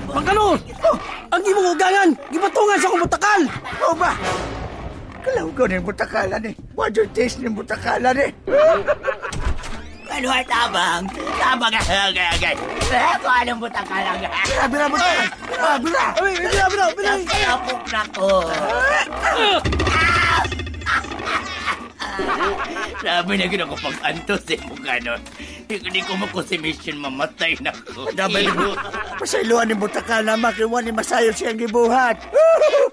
Pangkanon! Oh, ang imong ugangan! Gibatungan sa akong butakal! O ba? Kalaw ko ng butakalan eh. What your taste ng butakalan eh? Ano ay tabang? Tabang agay. Kung anong butakalan nga. Bira, butakalan! Bira! Bira! Kapok na ko. Sabi na gano'n ko pag-antos eh kung gano'n. Hindi ko makusimisyon, mamatay na ko. Dabay mo. Pasailuan ng butakalan, makiwan ni masayo siyang gibuhat.